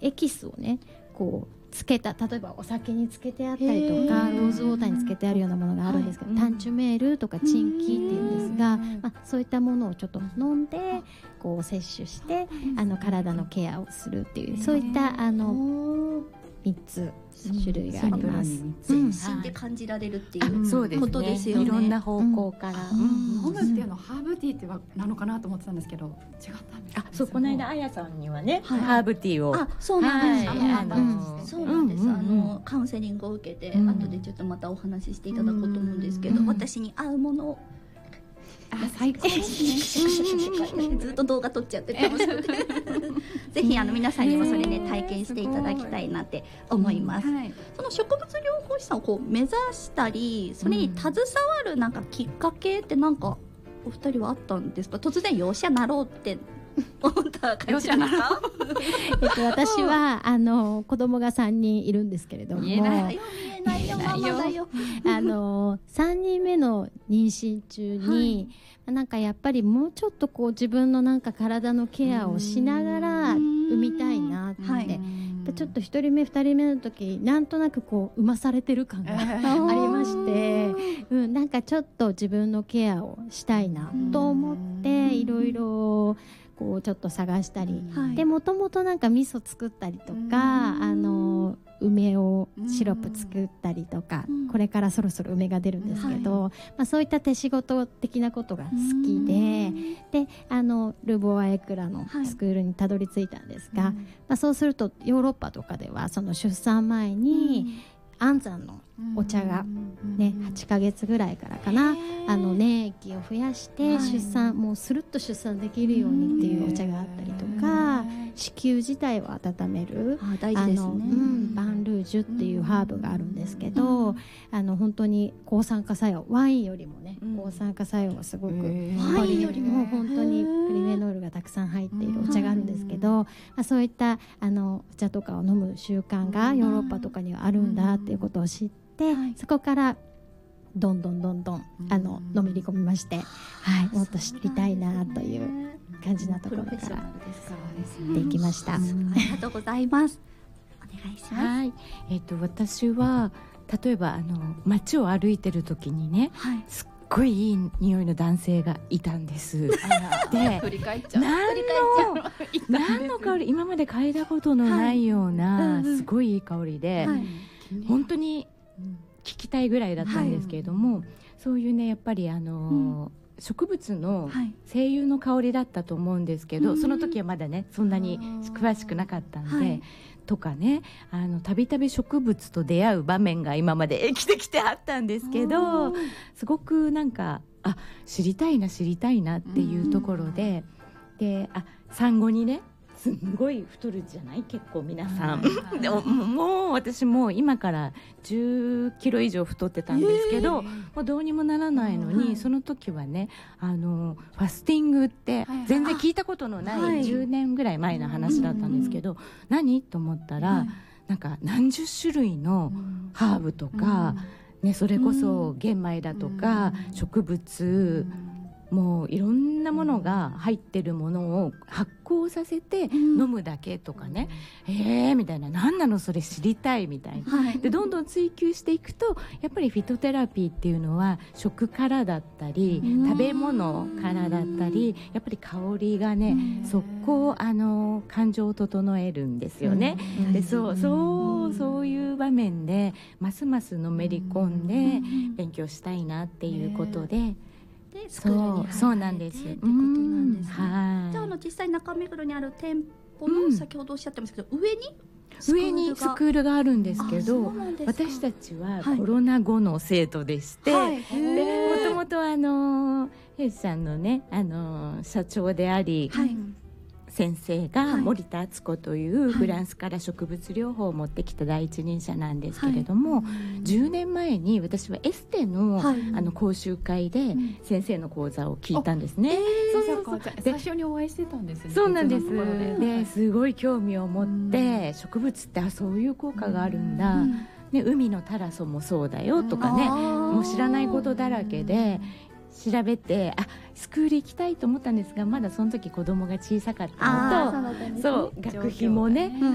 エキスをねこうつけた、例えばお酒につけてあったりとかローズウォーターにつけてあるようなものがあるんですけど、タンチュメールとかチンキっていうんですが、そういったものをちょっと飲んでこう摂取して体のケアをするっていう、そういった3つ種類があります。 全身で感じられるっていうことですよね。 いろんな方向から。 ホムっていうのはハーブティーってなのかなと思ってたんですけど、違ったんですか？ そう、この間あやさんにはね、ハーブティーを。 そうなんです。そうなんです。カウンセリングを受けて、後でちょっとまたお話ししていただこうと思うんですけど、私に合うものを。 最高ですね。ずっと動画撮っちゃって楽しくてぜひ皆さんにもそれね体験していただきたいなって思います。その植物療法士さんをこう目指したり、それに携わるなんかきっかけってなんかお二人はあったんですか？突然養子なろうって思った感じですか？ 私は子供が3人いるんですけれども、 言えないよママだよ 3人目の妊娠中に、なんかやっぱりもうちょっとこう自分のなんか体のケアをしながら産みたいなって、ちょっと1人目2人目の時なんとなくこう産まされてる感がありまして、なんかちょっと自分のケアをしたいなと思っていろいろこうちょっと探したり、でもともとなんか味噌作ったりとか梅をシロップ作ったりとか、これからそろそろ梅が出るんですけど、そういった手仕事的なことが好きで、ルボワエクラのスクールにたどり着いたんですが、そうするとヨーロッパとかではその出産前に安産のお茶が、8ヶ月ぐらいからかな、粘液を増やして出産、もうスルッと出産できるようにっていうお茶があったりとか、子宮自体を温める大事ですね、 バンルージュっていうハーブがあるんですけど、本当に抗酸化作用、ワインよりもね抗酸化作用がすごく、ワインよりも本当にプリメノールがたくさん入っているお茶があるんですけど、そういったお茶とかを飲む習慣がヨーロッパとかにはあるんだっていうことを知って、そこからどんどんのめり込みまして、もっと知りたいなという感じなところからできました。ありがとうございます。お願いします。 私は例えば街を歩いてる時にね、すっごいいい匂いの男性がいたんです。で、 振り返っちゃう。 何の香り、今まで嗅いだことのないようなすごいいい香りで、本当に聞きたいぐらいだったんですけれども、そういうねやっぱり植物の精油の香りだったと思うんですけど、その時はまだねそんなに詳しくなかったんで、とかねたびたび植物と出会う場面が今まで生きてきてあったんですけど、すごくなんか知りたいなっていうところで、産後にねすんごい太るじゃない、結構皆さんでももう私も今から10キロ以上太ってたんですけど、もうどうにもならないのに、その時はねファスティングって全然聞いたことのない、10年ぐらい前の話だったんですけど、何と思ったら、なんか何十種類のハーブとか、それこそ玄米だとか植物、もういろんなものが入ってるものを発酵させて飲むだけとかね、みたいな、何なのそれ知りたいみたいな、でどんどん追求していくと、やっぱりフィトテラピーっていうのは食からだったり食べ物からだったり、やっぱり香りがねそこ感情を整えるんですよね。でそういう場面でますますのめり込んで勉強したいなっていうことで、そうなんですってことなんですね。じゃあ実際中目黒にある店舗の、先ほどおっしゃってましたけど、上にスクールがあるんですけど、私たちはコロナ後の生徒でして、もともと弊社のね社長であり、先生が森田敦子というフランスから植物療法を持ってきた第一人者なんですけれども、10年前に私はエステの講習会で先生の講座を聞いたんですね。 最初にお会いしてたんですね。 そうなんです。ですごい興味を持って、植物ってそういう効果があるんだ、海のタラソもそうだよとかね、もう知らないことだらけで調べて、スクール行きたいと思ったんですが、まだその時子供が小さかったのと、学費もね